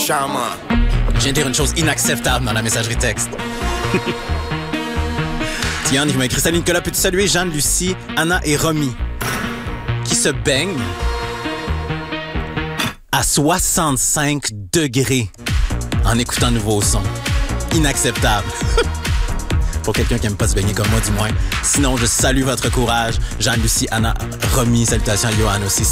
charmant. Je viens de dire une chose inacceptable dans la messagerie texte. Tiens, il m'a écrit « Salut Nicolas, peux-tu saluer Jeanne, Lucie, Anna et Romy qui se baignent à 65 degrés en écoutant nouveau son. Inacceptable. » Pour quelqu'un qui aime pas se baigner comme moi, du moins. Sinon, je salue votre courage. Jeanne, Lucie, Anna, Romy, salutations à Johan aussi.